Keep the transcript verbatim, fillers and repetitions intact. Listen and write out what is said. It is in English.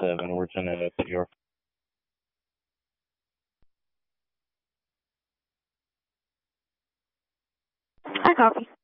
seven. We're ten minutes at your. Hi, Coffee.